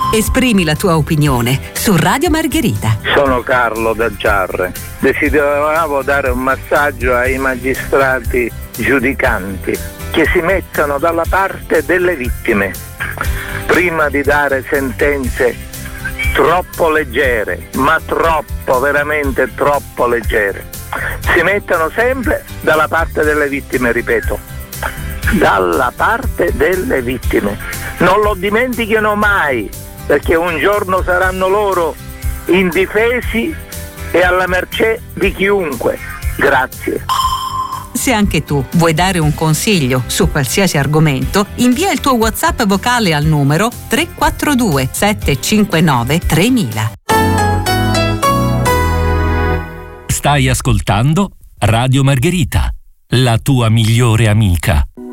Esprimi la tua opinione su Radio Margherita. Sono Carlo da Giarre. Desideravo dare un massaggio ai magistrati giudicanti che si mettano dalla parte delle vittime prima di dare sentenze troppo leggere, ma troppo, veramente troppo leggere. Si mettano sempre dalla parte delle vittime, ripeto, dalla parte delle vittime. Non lo dimentichino mai, perché un giorno saranno loro indifesi e alla mercé di chiunque. Grazie. Se anche tu vuoi dare un consiglio su qualsiasi argomento, invia il tuo WhatsApp vocale al numero 342 759 3000. Stai ascoltando Radio Margherita, la tua migliore amica.